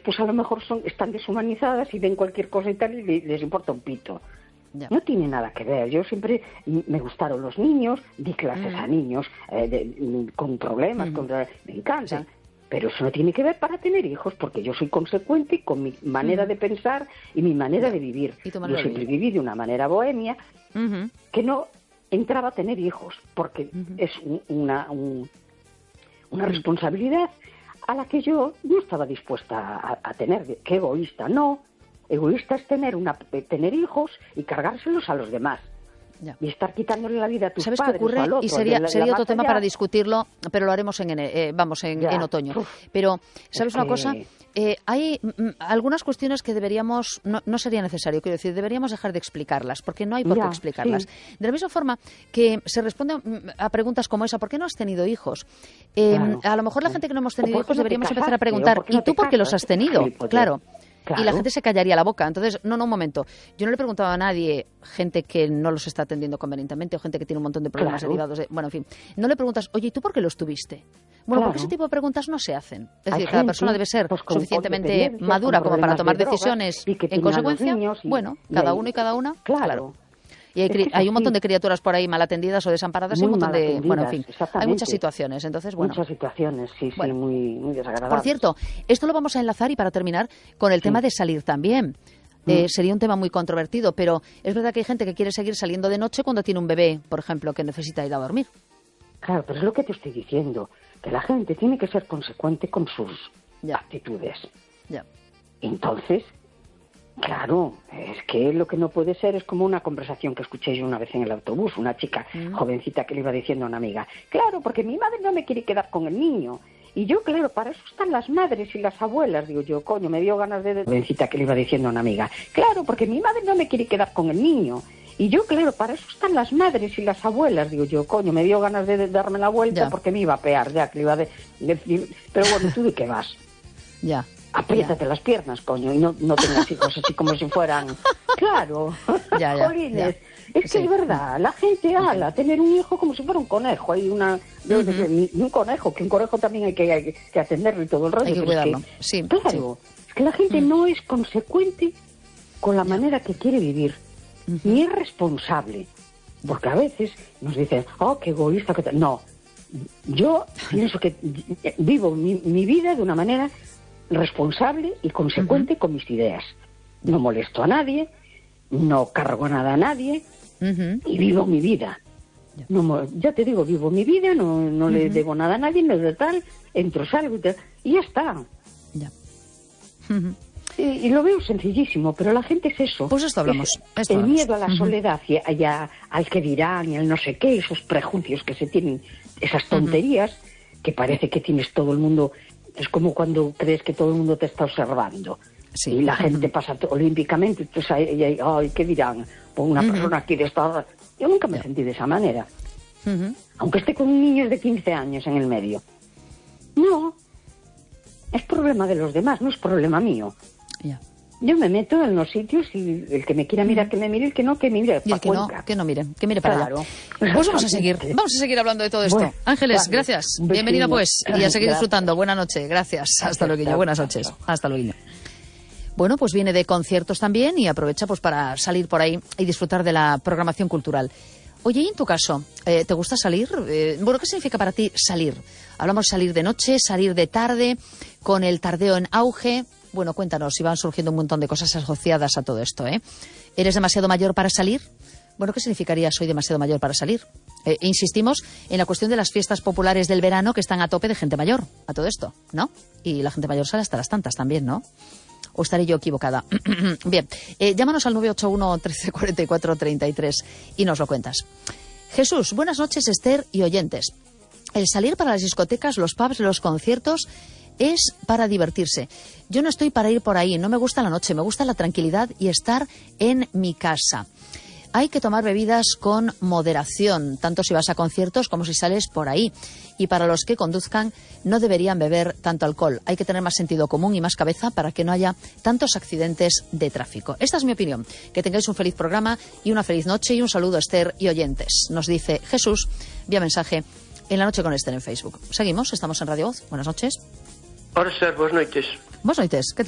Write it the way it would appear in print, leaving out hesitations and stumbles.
pues a lo mejor están deshumanizadas y ven cualquier cosa y tal y les importa un pito. Ya. No tiene nada que ver. Yo siempre me gustaron los niños, di clases a niños con problemas, me encantan. Sí. Pero eso no tiene que ver para tener hijos, porque yo soy consecuente con mi manera de pensar y mi manera de vivir. Yo siempre viví de una manera bohemia que no entraba a tener hijos, porque es una responsabilidad a la que yo no estaba dispuesta a tener. Qué egoísta, no. Egoísta es tener hijos y cargárselos a los demás. Ya. Y estar quitándole la vida a tus ¿Sabes padres qué ocurre? o al otro, Y sería otro tema allá. para discutirlo, pero lo haremos en otoño. Pero, ¿sabes una cosa? Hay algunas cuestiones que deberíamos, no sería necesario, quiero decir, deberíamos dejar de explicarlas, porque no hay por qué explicarlas. Sí. De la misma forma que se responde a preguntas como esa, ¿por qué no has tenido hijos? A lo mejor la gente que no hemos tenido hijos deberíamos empezar a preguntar, ¿y tú por qué los has tenido? Claro. Y la gente se callaría la boca. Entonces, no, un momento. Yo no le preguntaba a nadie, gente que no los está atendiendo convenientemente o gente que tiene un montón de problemas derivados de... Bueno, en fin. No le preguntas, oye, ¿y tú por qué los tuviste? Bueno, porque ese tipo de preguntas no se hacen. Es decir, cada persona debe ser suficientemente madura como para tomar decisiones en consecuencia. Bueno, cada uno y cada una. Claro. Y hay un montón de criaturas por ahí mal atendidas o desamparadas y un montón de... Bueno, en fin, hay muchas situaciones. Entonces, bueno. Muchas situaciones, sí, muy desagradables. Por cierto, esto lo vamos a enlazar y para terminar con el tema de salir también. Sería un tema muy controvertido, pero es verdad que hay gente que quiere seguir saliendo de noche cuando tiene un bebé, por ejemplo, que necesita ir a dormir. Claro, pero es lo que te estoy diciendo, que la gente tiene que ser consecuente con sus actitudes. Ya. Entonces... Claro, es que lo que no puede ser es como una conversación que escuché yo una vez en el autobús, una chica jovencita que le iba diciendo a una amiga, claro, porque mi madre no me quiere quedar con el niño. Y yo, claro, para eso están las madres y las abuelas, digo yo, coño, me dio ganas de... Jovencita que le iba diciendo a una amiga, claro, porque mi madre no me quiere quedar con el niño. Y yo, claro, para eso están las madres y las abuelas, digo yo, coño, me dio ganas de darme la vuelta porque me iba a pear, ya, que le iba a decir, pero bueno, ¿tú de qué vas? Ya. Apriétate las piernas, coño, y no tengas hijos así como si fueran... Claro, jolines. Es que es verdad, la gente ala tener un hijo como si fuera un conejo. Hay un conejo, que un conejo también hay que atenderlo y todo el rollo. Hay que cuidarlo, Claro, es que la gente no es consecuente con la manera que quiere vivir, ni es responsable. Porque a veces nos dicen, oh, qué egoísta que tal. No, yo pienso que vivo mi vida de una manera... responsable y consecuente con mis ideas. No molesto a nadie, no cargo nada a nadie y vivo mi vida. No, ya te digo, vivo mi vida, no le debo nada a nadie, no de tal, entro, salgo y ya está. Ya. Y lo veo sencillísimo, pero la gente es eso. Pues esto hablamos. El miedo a la soledad y al que dirán y al no sé qué, esos prejuicios que se tienen, esas tonterías que parece que tienes todo el mundo... Es como cuando crees que todo el mundo te está observando. Sí. Y la gente pasa olímpicamente, entonces, ay, ¿qué dirán? Pues una persona aquí de esta... Yo nunca me sentí de esa manera. Aunque esté con un niño de 15 años en el medio. No. Es problema de los demás, no es problema mío. Ya. Yo me meto en los sitios y el que me quiera mirar que me mire, el que no mire y el que Cuenca. No, que no mire para allá. Pues vamos a seguir hablando de todo esto. Bueno, Ángeles, gracias. Bienvenida pues y a seguir disfrutando. Buenas noches, gracias. Hasta luego. Buenas noches. Hasta luego. Bueno, pues viene de conciertos también y aprovecha pues para salir por ahí y disfrutar de la programación cultural. Oye, ¿y en tu caso, te gusta salir? Bueno, ¿qué significa para ti salir? Hablamos de salir de noche, salir de tarde, con el tardeo en auge. Bueno, cuéntanos, si van surgiendo un montón de cosas asociadas a todo esto, ¿eh? ¿Eres demasiado mayor para salir? Bueno, ¿qué significaría soy demasiado mayor para salir? Insistimos en la cuestión de las fiestas populares del verano que están a tope de gente mayor, a todo esto, ¿no? Y la gente mayor sale hasta las tantas también, ¿no? ¿O estaré yo equivocada? Bien, llámanos al 981 13 44 33 y nos lo cuentas. Jesús, buenas noches, Esther y oyentes. El salir para las discotecas, los pubs, los conciertos... es para divertirse. Yo no estoy para ir por ahí, no me gusta la noche, me gusta la tranquilidad y estar en mi casa. Hay que tomar bebidas con moderación, tanto si vas a conciertos como si sales por ahí. Y para los que conduzcan, no deberían beber tanto alcohol. Hay que tener más sentido común y más cabeza para que no haya tantos accidentes de tráfico. Esta es mi opinión. Que tengáis un feliz programa y una feliz noche y un saludo, Esther y oyentes. Nos dice Jesús vía mensaje en La Noche con Esther en Facebook. Seguimos, estamos en Radio Voz. Buenas noches. Ora, Esther, boas noites. Boas noites, que tal?